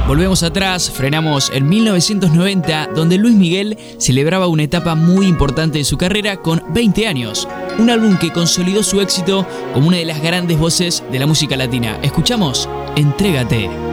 Volvemos atrás, frenamos en 1990, donde Luis Miguel celebraba una etapa muy importante de su carrera con 20 años. Un álbum que consolidó su éxito como una de las grandes voces de la música latina. Escuchamos Entrégate.